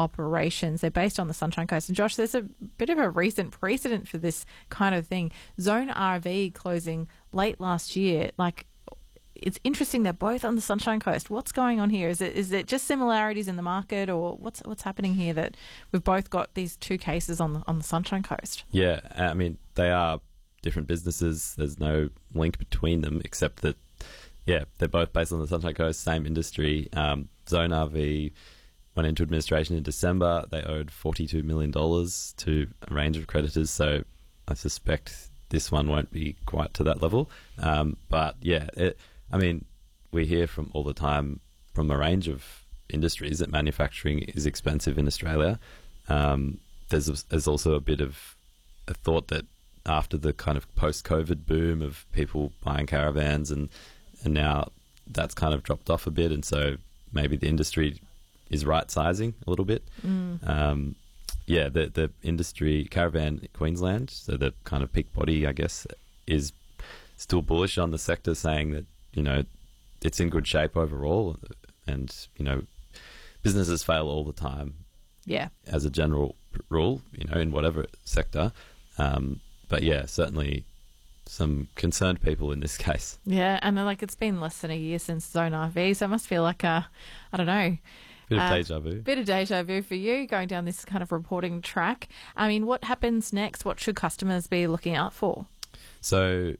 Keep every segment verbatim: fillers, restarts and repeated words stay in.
operations. They're based on the Sunshine Coast. And Josh, there's a bit of a recent precedent for this kind of thing. Zone R V closing late last year. Like, it's interesting they're both on the Sunshine Coast. What's going on here? Is it is it just similarities in the market, or what's what's happening here that we've both got these two cases on the, on the Sunshine Coast? Yeah, I mean, they are different businesses. There's no link between them except that, yeah, they're both based on the Sunshine Coast, same industry. Um, Zone R V went into administration in December. They owed forty-two million dollars to a range of creditors, so I suspect this one won't be quite to that level. Um, but yeah, it, I mean, we hear from all the time from a range of industries that manufacturing is expensive in Australia. Um, there's, there's also a bit of a thought that after the kind of post-COVID boom of people buying caravans and, and now that's kind of dropped off a bit, and so maybe the industry is right-sizing a little bit. Mm. Um, yeah, the, the industry, Caravan Queensland, so the kind of peak body, I guess, is still bullish on the sector, saying that, you know, it's in good shape overall, and, you know, businesses fail all the time. Yeah. As a general rule, you know, in whatever sector. Um, but yeah, certainly some concerned people in this case. Yeah, and like it's been less than a year since Zone R V, so it must feel like a, I don't know, bit of uh, deja vu. Bit of deja vu for you going down this kind of reporting track. I mean, what happens next? What should customers be looking out for? So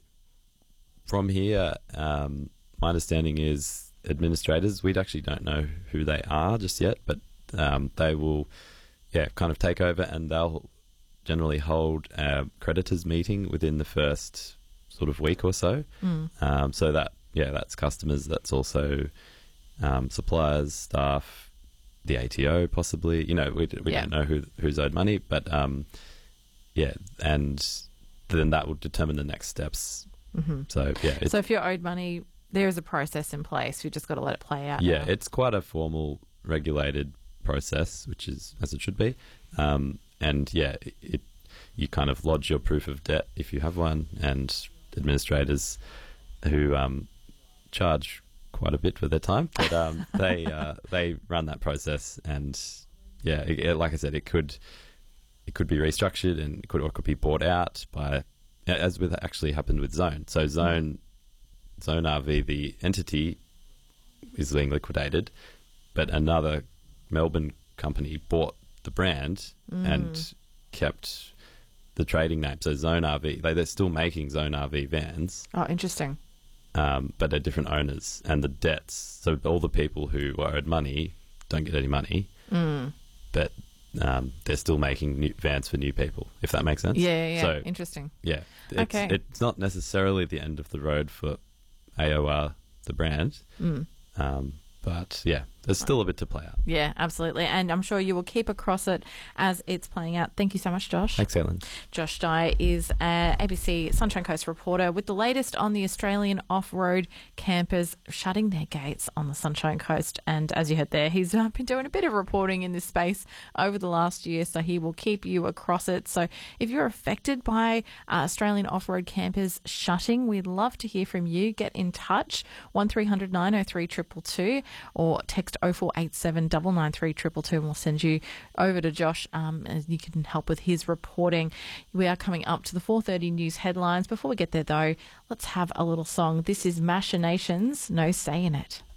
from here, um, my understanding is administrators, we actually don't know who they are just yet, but um, they will, yeah, kind of take over, and they'll generally hold a creditors meeting within the first sort of week or so. Mm. Um, so that, yeah, that's customers, that's also um, suppliers, staff, the A T O possibly. You know, we, we yeah. don't know who who's owed money, but um, yeah, and then that will determine the next steps. Mm-hmm. So yeah. So if you're owed money, there is a process in place. You've just got to let it play out. Yeah, now. It's quite a formal, regulated process, which is as it should be. Um, and yeah, it, it you kind of lodge your proof of debt if you have one, and administrators who um, charge quite a bit for their time, but um, they uh, they run that process, and yeah, it, it, like I said, it could it could be restructured, and it could or it could be bought out by, as with actually happened with Zone. So Zone Zone R V, the entity, is being liquidated, but another Melbourne company bought the brand mm. and kept the trading name. So Zone R V, they, they're still making Zone R V vans. Oh, interesting. Um, but they're different owners, and the debts, so all the people who were owed money don't get any money, mm. but um, they're still making new vans for new people, if that makes sense. Yeah, yeah, yeah. So, interesting. Yeah. It's, okay. It's not necessarily the end of the road for A O R, the brand, mm. um, but yeah, there's still a bit to play out. Yeah, absolutely. And I'm sure you will keep across it as it's playing out. Thank you so much, Josh. Thanks, Ellen. Josh Dye is an A B C Sunshine Coast reporter with the latest on the Australian off-road campers shutting their gates on the Sunshine Coast. And as you heard there, he's uh, been doing a bit of reporting in this space over the last year, so he will keep you across it. So if you're affected by uh, Australian off-road campers shutting, we'd love to hear from you. Get in touch, one three hundred nine oh three two two two, or text oh four eight seven nine nine three two two two, and we'll send you over to Josh um, and you can help with his reporting. We are coming up to the four thirty news headlines. Before we get there, though, let's have a little song. This is Machinations, No Say In It.